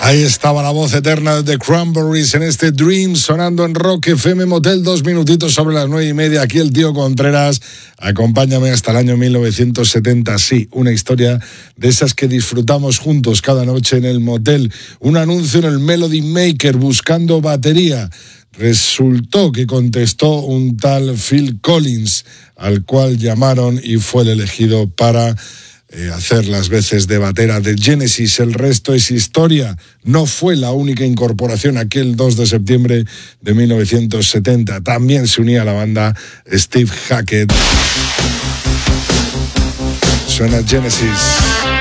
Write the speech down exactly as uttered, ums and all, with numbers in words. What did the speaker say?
Ahí estaba la voz eterna de The Cranberries en este Dream, sonando en Rock F M Motel, dos minutitos sobre las nueve y media. Aquí el tío Contreras, acompáñame hasta el año mil novecientos setenta. Sí, una historia de esas que disfrutamos juntos cada noche en el motel. Un anuncio en el Melody Maker buscando batería. Resultó que contestó un tal Phil Collins, al cual llamaron y fue el elegido para Eh, hacer las veces de batera de Genesis. El resto es historia. No fue la única incorporación aquel dos de septiembre de mil novecientos setenta. También se unía a la banda Steve Hackett. Suena Genesis.